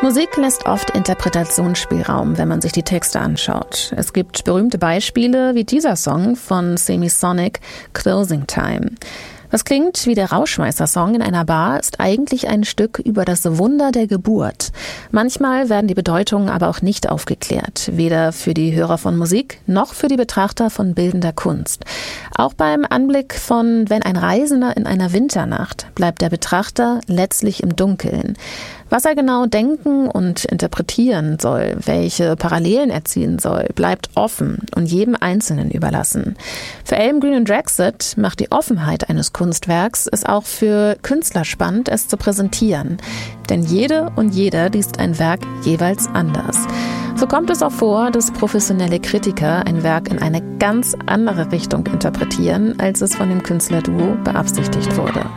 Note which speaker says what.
Speaker 1: Musik lässt oft Interpretationsspielraum, wenn man sich die Texte anschaut. Es gibt berühmte Beispiele wie dieser Song von Semisonic, Closing Time. Was klingt wie der Rauschmeißer-Song in einer Bar, ist eigentlich ein Stück über das Wunder der Geburt. Manchmal werden die Bedeutungen aber auch nicht aufgeklärt, weder für die Hörer von Musik noch für die Betrachter von bildender Kunst. Auch beim Anblick von Wenn ein Reisender in einer Winternacht bleibt der Betrachter letztlich im Dunkeln. Was er genau denken und interpretieren soll, welche Parallelen er ziehen soll, bleibt offen und jedem Einzelnen überlassen. Für Allen Green und Draxit macht die Offenheit eines Kunstwerks es auch für Künstler spannend, es zu präsentieren. Denn jede und jeder liest ein Werk jeweils anders. So kommt es auch vor, dass professionelle Kritiker ein Werk in eine ganz andere Richtung interpretieren, als es von dem Künstlerduo beabsichtigt wurde.